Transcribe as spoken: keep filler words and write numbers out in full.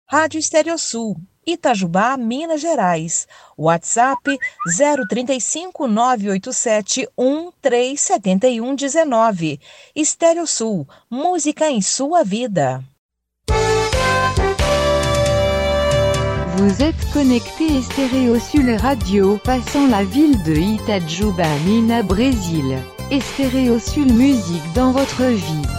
Rádio Estereosul, Itajubá, Minas Gerais. WhatsApp zero trinta e cinco, nove oito sete, um três sete um um nove. Estereosul, música em sua vida. Vous êtes connecté Estereosul Radio, passant la ville de Itajuba, Minas, Brésil. Estereosul musique dans votre vie.